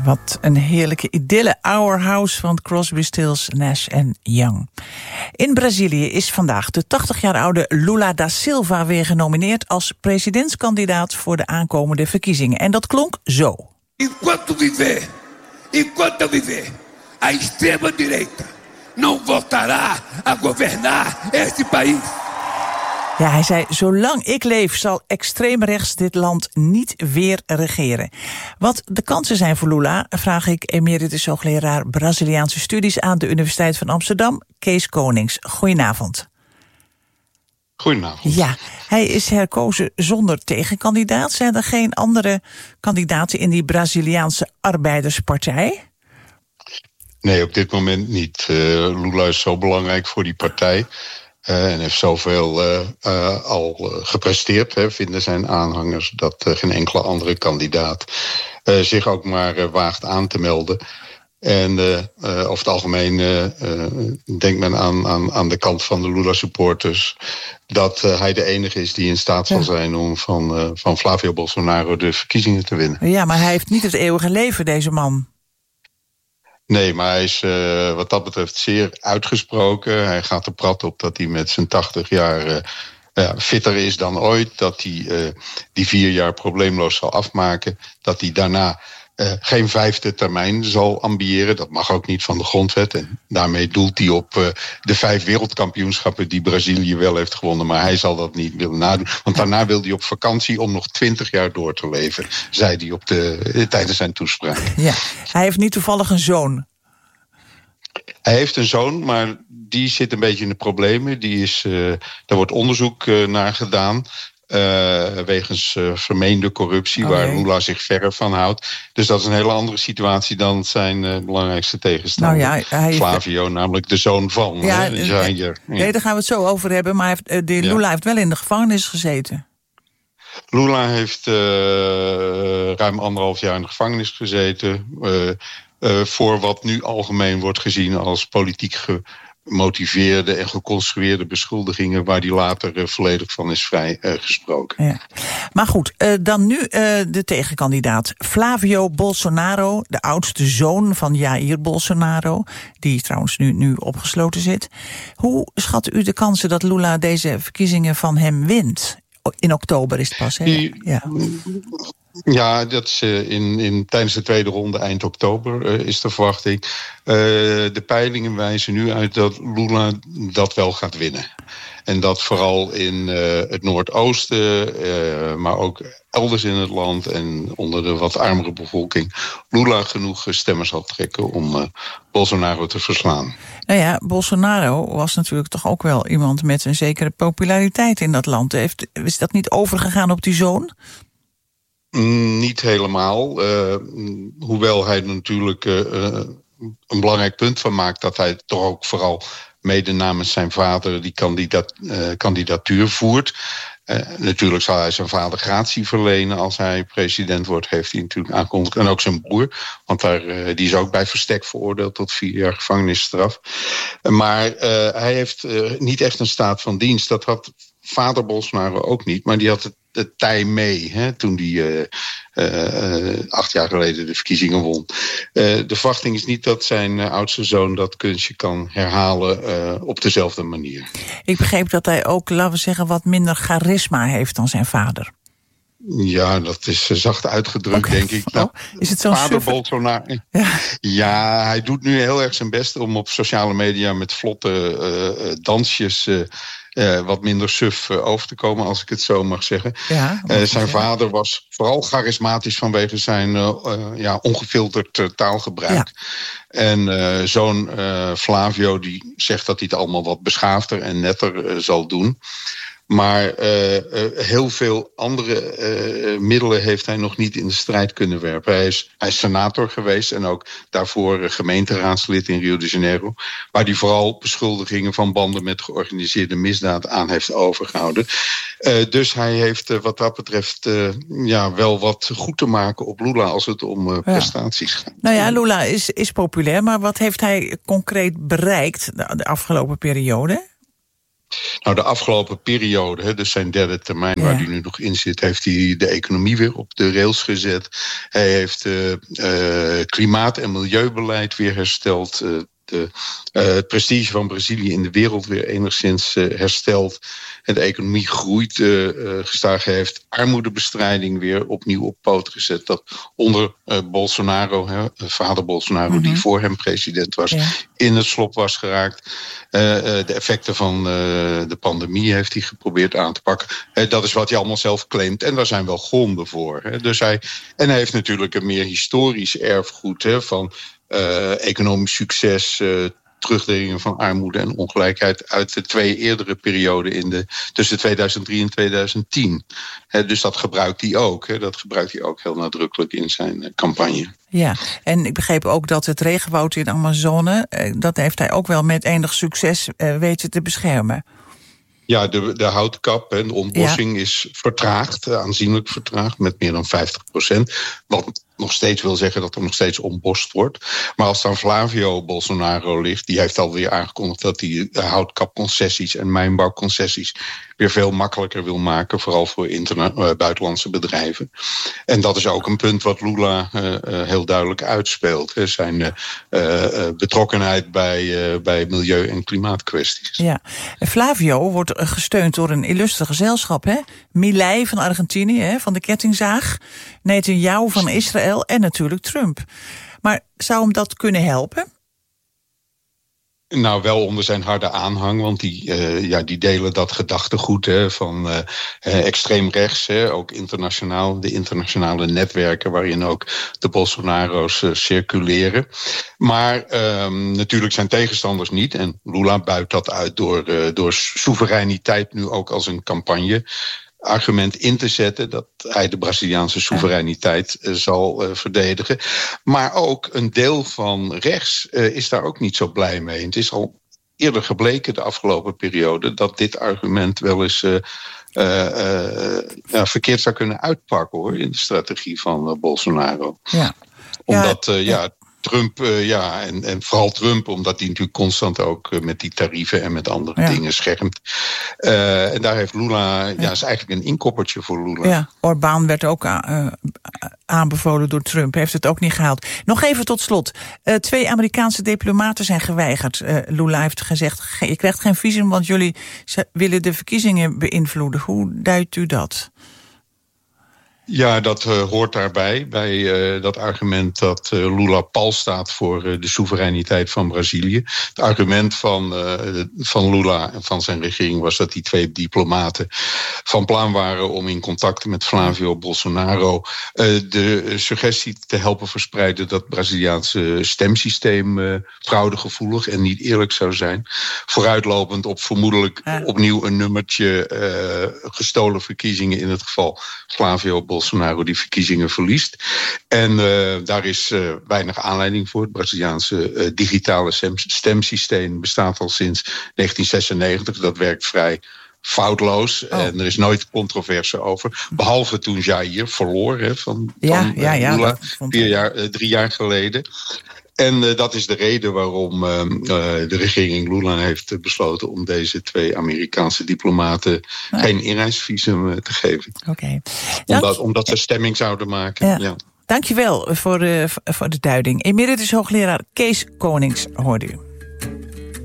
Wat een heerlijke idylle. Our House van Crosby, Stills, Nash & Young. In Brazilië is vandaag de 80 jaar oude Lula da Silva weer genomineerd als presidentskandidaat voor de aankomende verkiezingen. En dat klonk zo. Enquanto viver, a extrema-direita não voltará a governar este país. Ja, hij zei, zolang ik leef zal extreem rechts dit land niet weer regeren. Wat de kansen zijn voor Lula, vraag ik emeritus hoogleraar Braziliaanse studies aan de Universiteit van Amsterdam, Kees Konings. Goedenavond. Goedenavond. Ja, hij is herkozen zonder tegenkandidaat. Zijn er geen andere kandidaten in die Braziliaanse arbeiderspartij? Nee, op dit moment niet. Lula is zo belangrijk voor die partij. En heeft zoveel al gepresteerd, vinden zijn aanhangers, dat geen enkele andere kandidaat zich ook maar waagt aan te melden. En over het algemeen denkt men aan de kant van de Lula-supporters dat hij de enige is die in staat zal zijn om van Flavio Bolsonaro de verkiezingen te winnen. Ja, maar hij heeft niet het eeuwige leven, deze man. Nee, maar hij is wat dat betreft zeer uitgesproken. Hij gaat er prat op dat hij met zijn 80 jaar fitter is dan ooit. Dat hij die 4 jaar probleemloos zal afmaken. Dat hij daarna geen 5e termijn zal ambiëren. Dat mag ook niet van de grondwet. En daarmee doelt hij op de 5 wereldkampioenschappen die Brazilië wel heeft gewonnen. Maar hij zal dat niet willen nadoen. Want daarna wil hij op vakantie om nog 20 jaar door te leven, zei hij tijdens zijn toespraak. Ja, hij heeft niet toevallig een zoon. Hij heeft een zoon, maar die zit een beetje in de problemen. Daar wordt onderzoek naar gedaan. Wegens vermeende corruptie, waar Lula zich verre van houdt. Dus dat is een hele andere situatie dan zijn belangrijkste tegenstander. Flavio, namelijk de zoon van. Nee, daar gaan we het zo over hebben. Maar Lula heeft wel in de gevangenis gezeten. Lula heeft ruim 1,5 jaar in de gevangenis gezeten. Voor wat nu algemeen wordt gezien als politiek gemotiveerde en geconstrueerde beschuldigingen, waar die later volledig van is vrijgesproken. Ja. Maar goed, dan nu de tegenkandidaat. Flavio Bolsonaro, de oudste zoon van Jair Bolsonaro, die trouwens nu opgesloten zit. Hoe schat u de kansen dat Lula deze verkiezingen van hem wint? In oktober is het pas, hè? Ja, dat is tijdens de tweede ronde eind oktober is de verwachting. De peilingen wijzen nu uit dat Lula dat wel gaat winnen. En dat vooral in het Noordoosten, maar ook elders in het land en onder de wat armere bevolking, Lula genoeg stemmen zal trekken om Bolsonaro te verslaan. Nou ja, Bolsonaro was natuurlijk toch ook wel iemand met een zekere populariteit in dat land. Is dat niet overgegaan op die zoon? Niet helemaal. Hoewel hij natuurlijk een belangrijk punt van maakt dat hij toch ook vooral mede namens zijn vader die kandidatuur voert. Natuurlijk zal hij zijn vader gratie verlenen als hij president wordt, heeft hij natuurlijk aangekondigd. En ook zijn broer, want die is ook bij verstek veroordeeld tot 4 jaar gevangenisstraf. Maar hij heeft niet echt een staat van dienst. Dat had vader Bolsonaro ook niet, maar die had het tij mee toen hij 8 jaar geleden de verkiezingen won. De verwachting is niet dat zijn oudste zoon dat kunstje kan herhalen op dezelfde manier. Ik begreep dat hij ook, laten we zeggen, wat minder charisma heeft dan zijn vader. Ja, dat is zacht uitgedrukt, denk ik. Nou, is het zo'n vader Bolsonaro? Ja, hij doet nu heel erg zijn best om op sociale media met vlotte dansjes wat minder suf over te komen, als ik het zo mag zeggen. Zijn vader was vooral charismatisch vanwege zijn ongefilterd taalgebruik. Ja. En zoon Flavio die zegt dat hij het allemaal wat beschaafder en netter zal doen. Maar heel veel andere middelen heeft hij nog niet in de strijd kunnen werpen. Hij is senator geweest en ook daarvoor gemeenteraadslid in Rio de Janeiro, waar hij vooral beschuldigingen van banden met georganiseerde misdaad aan heeft overgehouden. Dus hij heeft wat dat betreft wel wat goed te maken op Lula als het om prestaties gaat. Nou ja, Lula is populair, maar wat heeft hij concreet bereikt de afgelopen periode? Nou, de afgelopen periode, dus zijn derde termijn waar hij nu nog in zit, heeft hij de economie weer op de rails gezet. Hij heeft klimaat- en milieubeleid weer hersteld. Het prestige van Brazilië in de wereld weer enigszins hersteld. En de economie groeit gestaag. Heeft armoedebestrijding weer opnieuw op poot gezet. Dat onder Bolsonaro, vader Bolsonaro, die voor hem president was, in het slop was geraakt. De effecten van de pandemie heeft hij geprobeerd aan te pakken. Dat is wat hij allemaal zelf claimt. En daar zijn wel gronden voor. Dus hij heeft natuurlijk een meer historisch erfgoed van economisch succes, terugdringen van armoede en ongelijkheid uit de 2 eerdere perioden tussen 2003 en 2010. Dus dat gebruikt hij ook. Dat gebruikt hij ook heel nadrukkelijk in zijn campagne. Ja, en ik begreep ook dat het regenwoud in de Amazone, dat heeft hij ook wel met enig succes weten te beschermen. Ja, de houtkap, de ontbossing is vertraagd, aanzienlijk vertraagd, met meer dan 50%. Wat nog steeds wil zeggen dat er nog steeds ontbost wordt. Maar als dan Flavio Bolsonaro ligt, die heeft alweer aangekondigd dat hij houtkapconcessies en mijnbouwconcessies weer veel makkelijker wil maken, vooral voor buitenlandse bedrijven. En dat is ook een punt wat Lula heel duidelijk uitspeelt. Zijn betrokkenheid bij milieu- en klimaatkwesties. Ja, Flavio wordt gesteund door een illustre gezelschap. Milei van Argentinië, van de kettingzaag. Netanyahu van Israël en natuurlijk Trump. Maar zou hem dat kunnen helpen? Nou, wel onder zijn harde aanhang, want die delen dat gedachtegoed van extreem rechts, ook internationaal, de internationale netwerken waarin ook de Bolsonaro's circuleren. Maar natuurlijk zijn tegenstanders niet, en Lula buit dat uit door soevereiniteit nu ook als een campagne-argument in te zetten, dat hij de Braziliaanse soevereiniteit zal verdedigen. Maar ook een deel van rechts is daar ook niet zo blij mee. Het is al eerder gebleken de afgelopen periode dat dit argument wel eens verkeerd zou kunnen uitpakken, hoor, in de strategie van Bolsonaro. Ja. Omdat Trump, en vooral Trump, omdat hij natuurlijk constant ook met die tarieven en met andere dingen schermt. En daar heeft Lula, is eigenlijk een inkoppertje voor Lula. Ja, Orbán werd ook aanbevolen door Trump, heeft het ook niet gehaald. Nog even tot slot. 2 Amerikaanse diplomaten zijn geweigerd. Lula heeft gezegd, je krijgt geen visum, want jullie willen de verkiezingen beïnvloeden. Hoe duidt u dat? Ja, dat hoort daarbij, bij dat argument dat Lula pal staat voor de soevereiniteit van Brazilië. Het argument van Lula en van zijn regering was dat die 2 diplomaten van plan waren om in contacten met Flavio Bolsonaro de suggestie te helpen verspreiden dat het Braziliaanse stemsysteem fraudegevoelig en niet eerlijk zou zijn. Vooruitlopend op vermoedelijk opnieuw een nummertje gestolen verkiezingen in het geval Flavio Bolsonaro die verkiezingen verliest. En daar is weinig aanleiding voor. Het Braziliaanse digitale stemsysteem bestaat al sinds 1996. Dat werkt vrij foutloos. En er is nooit controverse over. Behalve toen Jair verloor van Lula 3 jaar geleden. En dat is de reden waarom de regering Lula heeft besloten om deze 2 Amerikaanse diplomaten geen inreisvisum te geven. Omdat ze stemming zouden maken. Ja. Dankjewel voor de duiding. Emeritus hoogleraar Kees Konings hoorde u.